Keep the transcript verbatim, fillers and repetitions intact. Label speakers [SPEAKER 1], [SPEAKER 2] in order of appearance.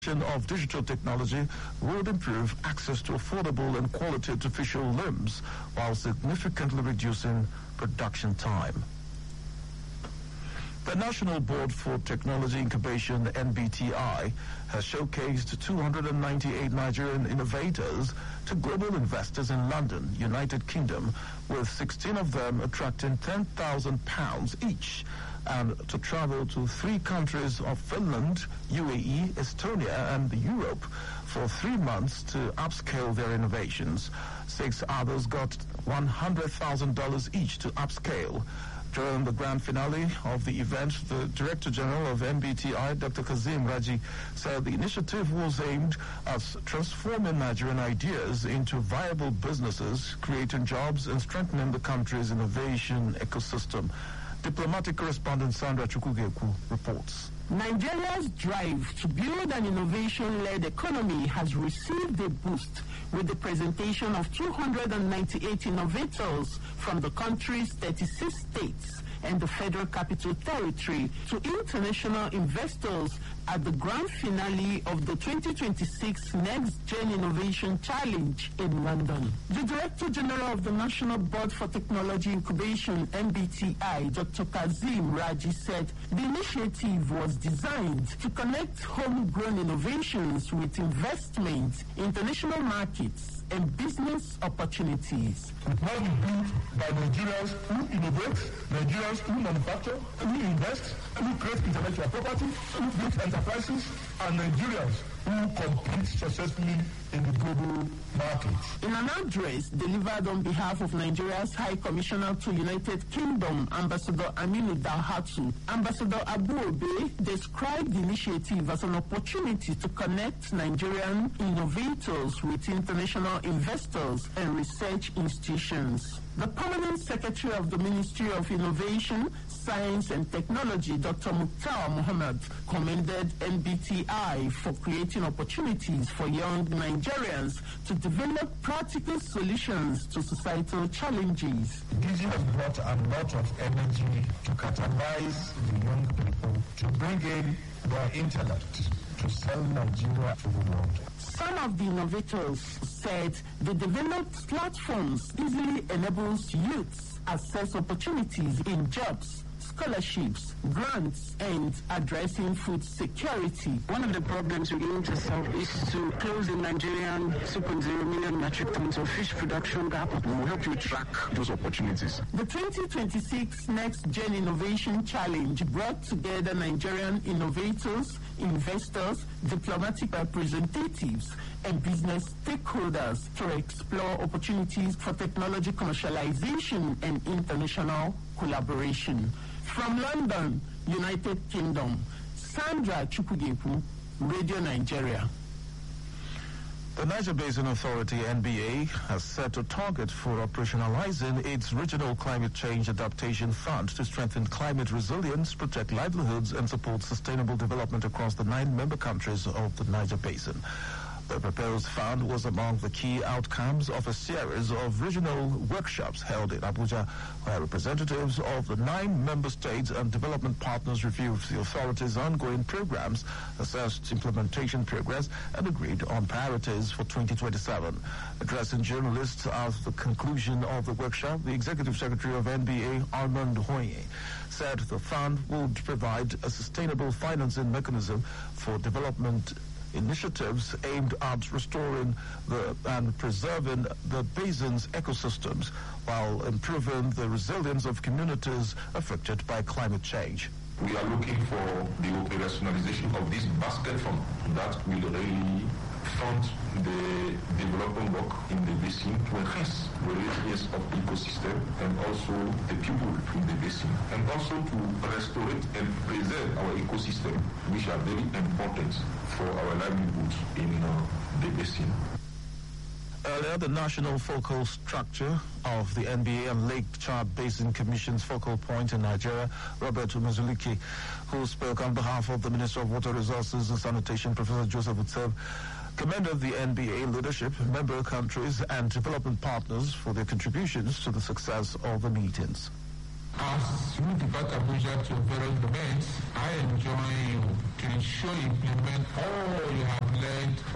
[SPEAKER 1] of digital technology would improve access to affordable and quality artificial limbs while significantly reducing production time. The National Board for Technology Incubation, N B T I, has showcased two hundred ninety-eight Nigerian innovators to global investors in London, United Kingdom, with sixteen of them attracting ten thousand pounds each, and to travel to three countries of Finland, U A E, Estonia, and Europe for three months to upscale their innovations. Six others got one hundred thousand dollars each to upscale. During the grand finale of the event, the Director General of N B T I, Doctor Kazim Raji, said the initiative was aimed at transforming Nigerian ideas into viable businesses, creating jobs, and strengthening the country's innovation ecosystem. Diplomatic correspondent Sandra Chukwugeku reports.
[SPEAKER 2] Nigeria's drive to build an innovation-led economy has received a boost with the presentation of two hundred ninety-eight innovators from the country's thirty-six states and the Federal Capital Territory to international investors at the grand finale of the twenty twenty-six Next Gen Innovation Challenge in London. The Director General of the National Board for Technology Incubation, N B T I, Doctor Kazim Raji, said the initiative was designed to connect homegrown innovations with investment, international markets, and business opportunities.
[SPEAKER 3] It must be built by Nigerians who innovate, Nigerians who manufacture, who invest, who create intellectual property, who build enterprises, and Nigerians who compete successfully in the global market.
[SPEAKER 2] In an address delivered on behalf of Nigeria's High Commissioner to United Kingdom, Ambassador Aminu Dalhatu, Ambassador Abu Obe described the initiative as an opportunity to connect Nigerian innovators with international investors and research institutions. The Permanent Secretary of the Ministry of Innovation, Science and Technology, Doctor Mukhtar Mohammed, commended N B T I for creating opportunities for young Nigerians to develop practical solutions to societal challenges.
[SPEAKER 3] This has brought a lot of energy to catalyze the young people to bring in their intellect to sell Nigeria to the world.
[SPEAKER 2] Some of the innovators said the developed platforms easily enables youths access opportunities in jobs, scholarships, grants, and addressing food security.
[SPEAKER 4] One of the problems we aim to solve is to close the Nigerian two point zero million metric tons of fish production gap.
[SPEAKER 5] We will help you track those opportunities.
[SPEAKER 2] The twenty twenty-six Next Gen Innovation Challenge brought together Nigerian innovators, investors, diplomatic representatives, and business stakeholders to explore opportunities for technology commercialization and international collaboration. From London, United Kingdom, Sandra Chukwugeku, Radio Nigeria.
[SPEAKER 1] The Niger Basin Authority, N B A, has set a target for operationalizing its Regional Climate Change Adaptation Fund to strengthen climate resilience, protect livelihoods, and support sustainable development across the nine member countries of the Niger Basin. The proposed fund was among the key outcomes of a series of regional workshops held in Abuja, where representatives of the nine member states and development partners reviewed the authority's ongoing programs, assessed implementation progress, and agreed on priorities for twenty twenty-seven. Addressing journalists at the conclusion of the workshop, the Executive Secretary of N B A, Armand Hoye, said the fund would provide a sustainable financing mechanism for development initiatives aimed at restoring the, and preserving the basin's ecosystems while improving the resilience of communities affected by climate change.
[SPEAKER 6] We are looking for the operationalization of this basket fund that will really fund the development work in the basin to enhance the resilience of the ecosystem and also the people in the basin, and also to restore it and preserve our ecosystem, which are very important for our livelihoods in uh, the basin.
[SPEAKER 1] Earlier, the national focal structure of the N B A and Lake Chad Basin Commission's focal point in Nigeria, Robert Umezulike, who spoke on behalf of the Minister of Water Resources and Sanitation, Professor Joseph Utsev, commended the N B A leadership, member countries, and development partners for their contributions to the success of the meetings.
[SPEAKER 7] As you depart Abuja to various events, I enjoin you to ensure you implement all you have